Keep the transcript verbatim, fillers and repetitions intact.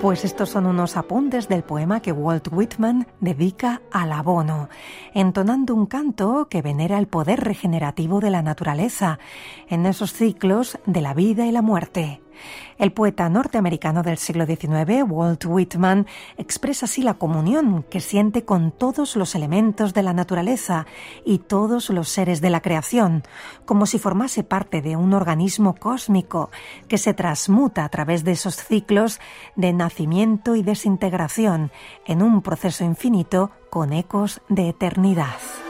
Pues estos son unos apuntes del poema que Walt Whitman dedica al abono, entonando un canto que venera el poder regenerativo de la naturaleza en esos ciclos de la vida y la muerte. El poeta norteamericano del siglo diecinueve, Walt Whitman, expresa así la comunión que siente con todos los elementos de la naturaleza y todos los seres de la creación, como si formase parte de un organismo cósmico que se transmuta a través de esos ciclos de nacimiento y desintegración en un proceso infinito con ecos de eternidad.